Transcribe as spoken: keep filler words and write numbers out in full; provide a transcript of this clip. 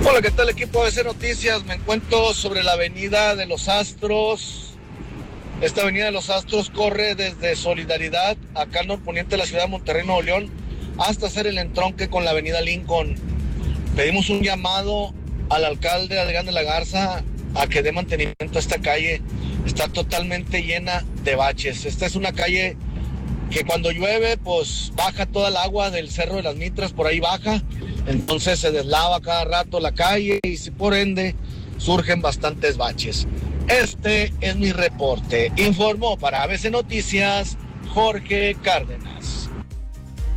Hola, ¿qué tal, equipo de A B C Noticias? Me encuentro sobre la avenida de los Astros. Esta avenida de los Astros corre desde Solidaridad, acá al norponiente de la ciudad de Monterrey, Nuevo León, hasta hacer el entronque con la avenida Lincoln. Pedimos un llamado al alcalde Adrián de la Garza a que dé mantenimiento a esta calle. Está totalmente llena de baches. Esta es una calle que cuando llueve, pues baja toda el agua del Cerro de las Mitras, por ahí baja. Entonces se deslava cada rato la calle y si por ende surgen bastantes baches. Este es mi reporte. Informó para A B C Noticias Jorge Cárdenas.